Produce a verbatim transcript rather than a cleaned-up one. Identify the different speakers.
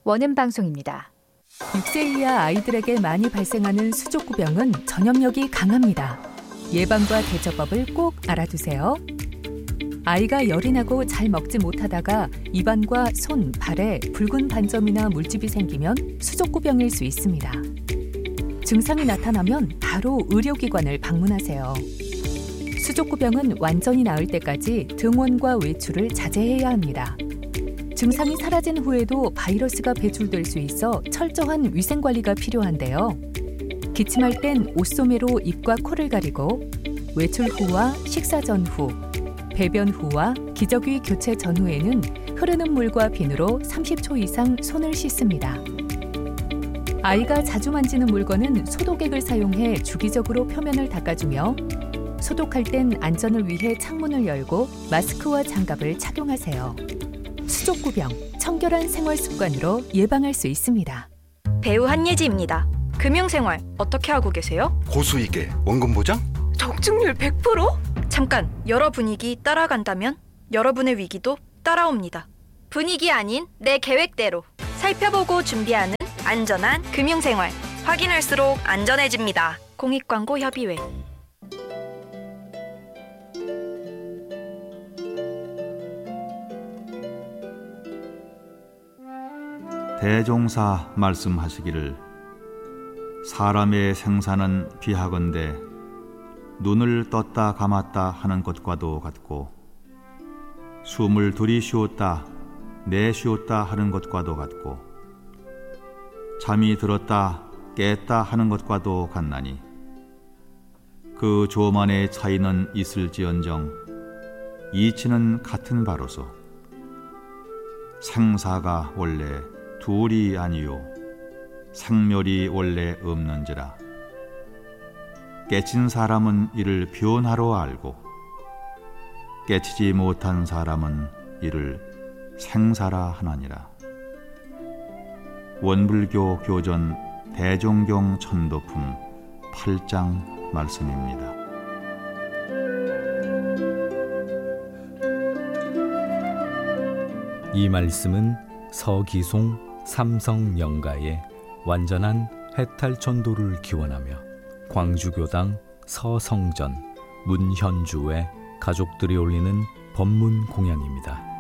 Speaker 1: 원음 방송입니다.
Speaker 2: 육 세 이하 아이들에게 많이 발생하는 수족구병은 전염력이 강합니다. 예방과 대처법을 꼭 알아두세요. 아이가 열이 나고 잘 먹지 못하다가 입안과 손, 발에 붉은 반점이나 물집이 생기면 수족구병일 수 있습니다. 증상이 나타나면 바로 의료기관을 방문하세요. 수족구병은 완전히 나을 때까지 등원과 외출을 자제해야 합니다. 증상이 사라진 후에도 바이러스가 배출될 수 있어 철저한 위생관리가 필요한데요. 기침할 땐 옷소매로 입과 코를 가리고 외출 후와 식사 전후, 배변 후와 기저귀 교체 전후에는 흐르는 물과 비누로 삼십 초 이상 손을 씻습니다. 아이가 자주 만지는 물건은 소독액을 사용해 주기적으로 표면을 닦아주며 소독할 땐 안전을 위해 창문을 열고 마스크와 장갑을 착용하세요. 수족구병, 청결한 생활 습관으로 예방할 수 있습니다.
Speaker 3: 배우 한예지입니다. 금융생활 어떻게 하고 계세요?
Speaker 4: 고수익에 원금 보장?
Speaker 3: 적중률 백 퍼센트? 잠깐, 여러 분위기 따라간다면 여러분의 위기도 따라옵니다. 분위기 아닌 내 계획대로 살펴보고 준비하는 안전한 금융생활. 확인할수록 안전해집니다. 공익광고협의회.
Speaker 5: 대종사 말씀하시기를 사람의 생사는 비하건대 눈을 떴다 감았다 하는 것과도 같고 숨을 들이쉬었다 내쉬었다 하는 것과도 같고 잠이 들었다 깼다 하는 것과도 같나니 그 조만의 차이는 있을지언정 이치는 같은 바로서 생사가 원래 둘이 아니요 생멸이 원래 없는지라 깨친 사람은 이를 변화로 알고 깨치지 못한 사람은 이를 생사라 하나니라. 원불교 교전 대종경 천도품 팔 장 말씀입니다.
Speaker 6: 이 말씀은 서기송 삼성영가의 완전한 해탈전도를 기원하며 광주교당 서성전 문현주의 가족들이 올리는 법문 공양입니다.